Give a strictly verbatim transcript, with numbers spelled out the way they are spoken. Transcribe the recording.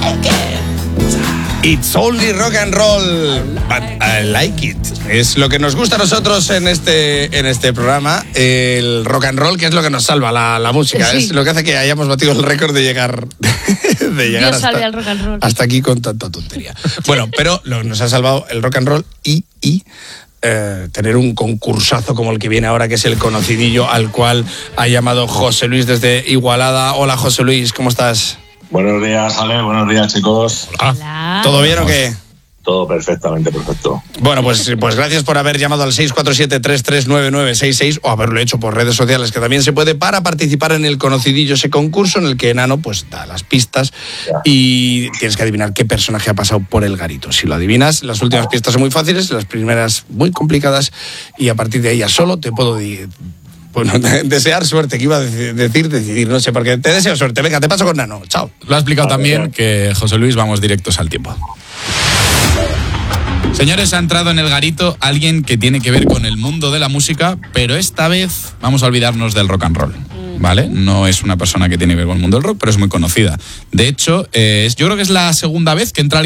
It's only rock and roll, but I like it. Es lo que nos gusta a nosotros en este, en este programa, el rock and roll, que es lo que nos salva la, la música. Sí. Es lo que hace que hayamos batido el récord de llegar, de llegar Dios salve al rock and roll. Hasta aquí con tanta tontería. Bueno, pero lo, nos ha salvado el rock and roll y... y Eh, tener un concursazo como el que viene ahora, que es el conocidillo al cual ha llamado José Luis desde Igualada. Hola, José Luis, ¿cómo estás? Buenos días, Ale, buenos días, chicos. Hola. Hola. ¿Todo bien o qué? Todo perfectamente perfecto. Bueno, pues, pues gracias por haber llamado al seis cuatro siete, tres tres nueve nueve seis seis o haberlo hecho por redes sociales, que también se puede, para participar en el conocidillo, ese concurso en el que Enano pues da las pistas ya. Y tienes que adivinar qué personaje ha pasado por el garito. Si lo adivinas, las últimas pistas son muy fáciles, las primeras muy complicadas, y a partir de ahí ya solo te puedo decir... Bueno, desear suerte, que iba a decir, decidir, no sé, porque te deseo suerte. Venga, te paso con Nano, chao. Lo ha explicado también que José Luis, vamos directos al tiempo. Señores, ha entrado en el garito alguien que tiene que ver con el mundo de la música, pero esta vez vamos a olvidarnos del rock and roll, ¿vale? No es una persona que tiene que ver con el mundo del rock, pero es muy conocida. De hecho, eh, yo creo que es la segunda vez que entra alguien